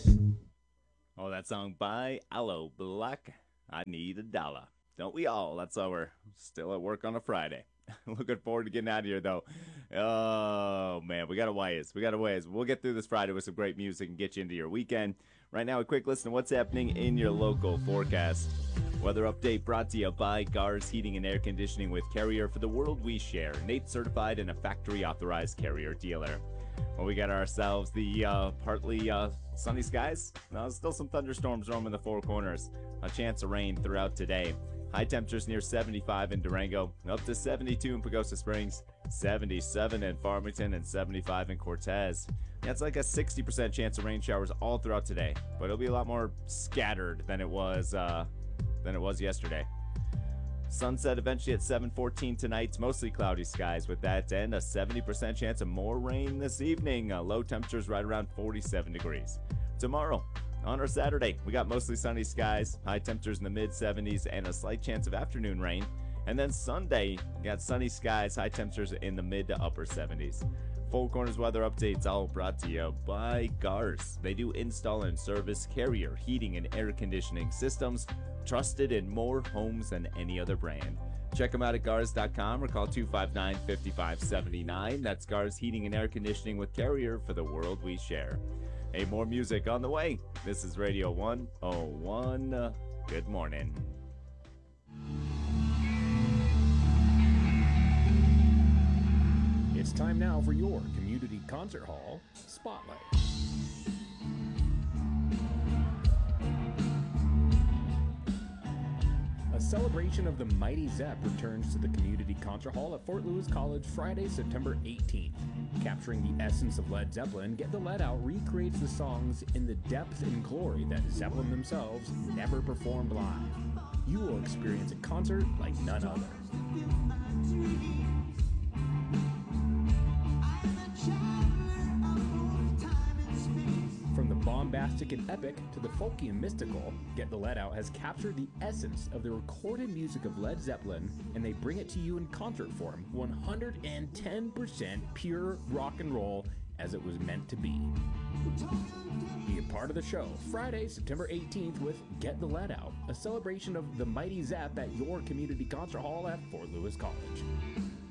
Oh, that song by Aloe Black. I need a dollar. Don't we all? That's how we're still at work on a Friday. Looking forward to getting out of here, though. Oh, man, we got a ways. We got a ways. We'll get through this Friday with some great music and get you into your weekend. Right now, a quick listen to what's happening in your local forecast. Weather update brought to you by Gars Heating and Air Conditioning with Carrier for the world we share. Nate certified and a factory authorized Carrier dealer. Well, we got ourselves the partly sunny skies. Still some thunderstorms roaming the four corners. A chance of rain throughout today. High temperatures near 75 in Durango, up to 72 in Pagosa Springs, 77 in Farmington, and 75 in Cortez. That's like a 60% chance of rain showers all throughout today, but it'll be a lot more scattered than it was yesterday. Sunset eventually at 7:14 tonight. It's mostly cloudy skies with that, and a 70% chance of more rain this evening. Low temperatures right around 47 degrees. Tomorrow, on our Saturday, we got mostly sunny skies, high temperatures in the mid 70s, and a slight chance of afternoon rain. And then Sunday, we got sunny skies, high temperatures in the mid to upper 70s. Four Corners weather updates all brought to you by Gars. They do install and service Carrier heating and air conditioning systems, trusted in more homes than any other brand. Check them out at Gars.com or call 259-5579. That's Gars Heating and Air Conditioning with Carrier for the world we share. Hey, more music on the way. This is Radio 101. Good morning. It's time now for your Community Concert Hall Spotlight. A celebration of the Mighty Zepp returns to the Community Concert Hall at Fort Lewis College Friday, September 18th. Capturing the essence of Led Zeppelin, Get the Lead Out recreates the songs in the depth and glory that Zeppelin themselves never performed live. You will experience a concert like none other. From the bombastic and epic to the folky and mystical, Get the Lead Out has captured the essence of the recorded music of Led Zeppelin, and they bring it to you in concert form, 110% pure rock and roll as it was meant to be. Be a part of the show Friday, September 18th with Get the Lead Out, a celebration of the Mighty Zepp at your Community Concert Hall at Fort Lewis College.